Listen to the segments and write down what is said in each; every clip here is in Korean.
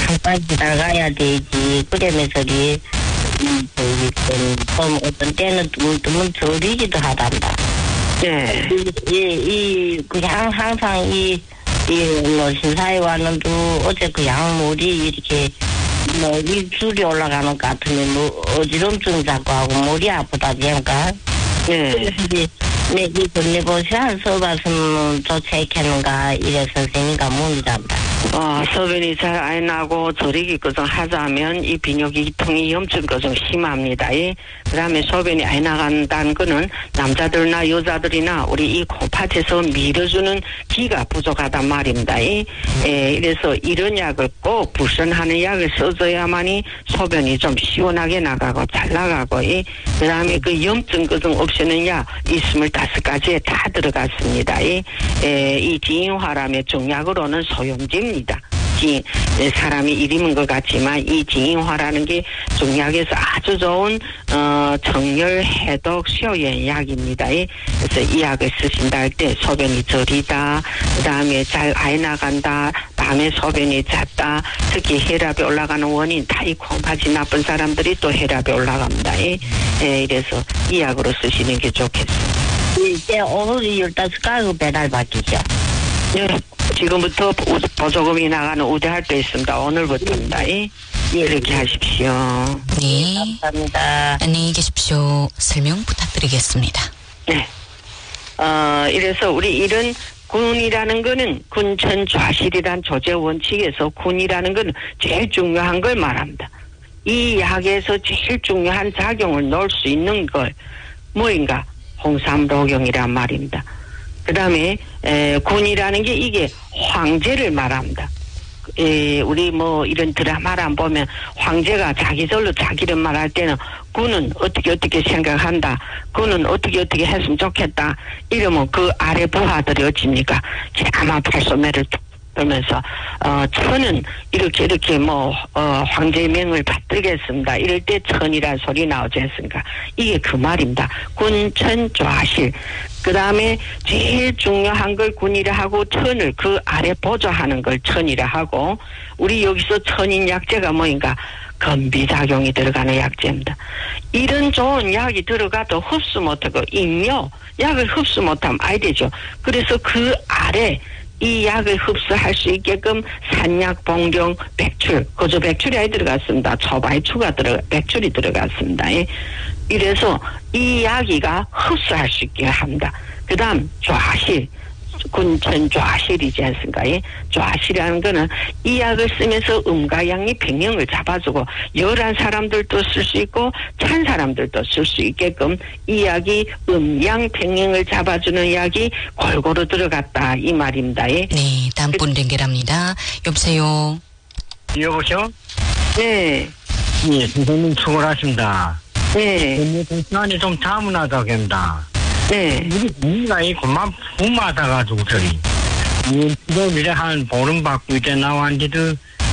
잠깐 기다려야 되지. 그러면서 좀 어떤 때는 좀 저리기도 하단다. 네. 그냥 항상 뭐, 신사에 왔는데, 어제 그 양머리 이렇게, 뭐, 입술이 올라가는 것 같으면, 뭐, 어지럼증 자꾸 하고, 머리 아프다, 그러니까. 네. 이 건네보시 안 써봤으면 좋겠는가, 이래 선생님과 문의한다. 소변이 잘 안 나고 저리기 그좀 하자면 이 비뇨기통이 염증이 좀 심합니다. 그 다음에 소변이 안 나간다는 거는 남자들이나 여자들이나 우리 이 콩팥에서 밀어주는 기가 부족하단 말입니다. 이래서 이런 약을 꼭 불선하는 약을 써줘야만이 소변이 좀 시원하게 나가고 잘 나가고, 그 다음에 그 염증 그좀 없애는 약 25가지에 다 들어갔습니다. 이 지인화람의 정약으로는 소염제입니다. 사람이 이름인 것 같지만 이 지인화라는 게 정약에서 아주 좋은 정열 해독 쇼연 약입니다. 그래서 이 약을 쓰신다 할 때 소변이 저리다, 그 다음에 잘 안 나간다, 밤에 소변이 잦다, 특히 혈압이 올라가는 원인 다 이 콩팥이 나쁜 사람들이 또 혈압이 올라갑니다. 이래서 이 약으로 쓰시는 게 좋겠습니다. 이제 오늘 15가구 배달 받기죠? 네. 지금부터 보조금이 나가는 우대할 때 있습니다. 오늘부터입니다. 이렇게 하십시오. 네. 감사합니다. 안녕히 계십시오. 설명 부탁드리겠습니다. 네. 이래서 우리 이런 군이라는 거는 군천 좌실이란 조제 원칙에서 군이라는 거는 제일 중요한 걸 말합니다. 이 약에서 제일 중요한 작용을 넣을 수 있는 걸 뭐인가? 홍삼로경이란 말입니다. 그 다음에 군이라는 게 이게 황제를 말합니다. 우리 뭐 이런 드라마를 보면 황제가 자기절로 자기를 말할 때는 군은 어떻게 생각한다, 군은 어떻게 했으면 좋겠다 이러면 그 아래 부하들이 어찌입니까? 아마 팔소매를 툭 그러면서 천은 이렇게 뭐 황제의 명을 받들겠습니다. 이럴 때 천이라는 소리 나오지 않습니까? 이게 그 말입니다. 군천 좌실. 그 다음에 제일 중요한 걸 군이라 하고 천을 그 아래 보조하는 걸 천이라 하고, 우리 여기서 천인 약재가 뭐인가? 건비작용이 들어가는 약재입니다. 이런 좋은 약이 들어가도 흡수 못하고 임묘 약을 흡수 못하면 아이 되죠. 그래서 그 아래 이 약을 흡수할 수 있게끔 산약, 봉경, 백출, 거저 백출이 아예 들어갔습니다. 초발추가 백출이 들어갔습니다. 이래서 이 약이가 흡수할 수 있게 합니다. 그 다음 좌실, 군천 좌실이지 않습니까? 좌실이라는 거는 이 약을 쓰면서 음과 양이 평형을 잡아주고 열한 사람들도 쓸 수 있고 찬 사람들도 쓸 수 있게끔 이 약이 음양 평형을 잡아주는 약이 골고루 들어갔다 이 말입니다. 네, 다음 분 연결합니다. 여보세요. 여보세요? 네. 예, 선생님 수고하십니다. 네. 시간이 좀 자문하다고 합니다. 네. 우리가 이 그만 붐하다가지고 저리 지금 이래 한 보름 받고 이제 나왔는데도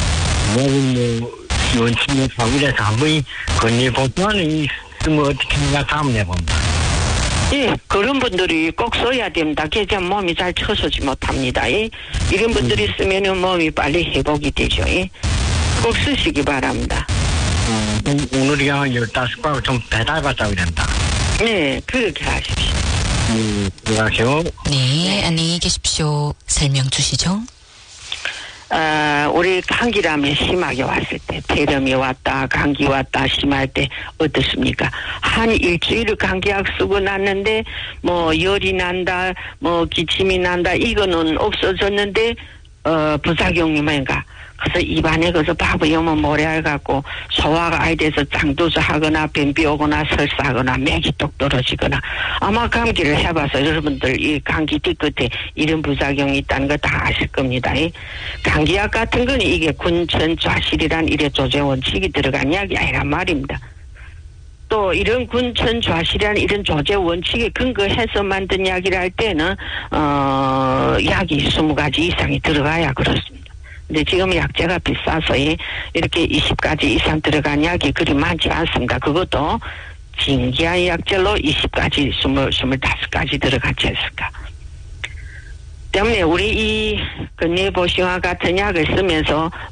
뭐 원칙을 하고 이래서 한번 건의보다는 있으면 어떻게 생각 한번 해봅니다. 예, 그런 분들이 꼭 써야 됩니다. 그래야 몸이 잘 처서지 못합니다. 이런 분들이 쓰면은 몸이 빨리 회복이 되죠. 꼭 쓰시기 바랍니다. 오늘이야 15가구 좀 배달받자고 된다. 네, 그렇게 하십시오. 들어가세요. 네, 안녕히 계십시오. 설명 주시죠. 우리 감기라면 심하게 왔을 때, 폐렴이 왔다, 감기 왔다, 심할 때 어떻습니까? 한 일주일을 감기약 쓰고 났는데, 뭐, 열이 난다, 뭐, 기침이 난다, 이거는 없어졌는데, 부작용이 뭔가? 그래서 입안에 그래서 바보여면 모래알 갖고 소화가 아예 돼서 장두수 하거나 변비 오거나 설사하거나 맥이 똑 떨어지거나, 아마 감기를 해봐서 여러분들 이 감기 뒤끝에 이런 부작용이 있다는 거 다 아실 겁니다. 감기약 같은 거는 이게 군천 좌실이란 이래 조제 원칙이 들어간 약이 아니란 말입니다. 또 이런 군천 좌실이란 이런 조제 원칙에 근거해서 만든 약이라 할 때는 약이 20가지 이상이 들어가야 그렇습니다. 근데 지금 약재가 비싸서 이렇게 20가지 이상 들어간 약이 그리 많지 않습니다. 그것도 진기한 약재로 20가지, 25가지 들어갔지 않습니까? 때문에 우리 이 건네보시와 같은 약을 쓰면서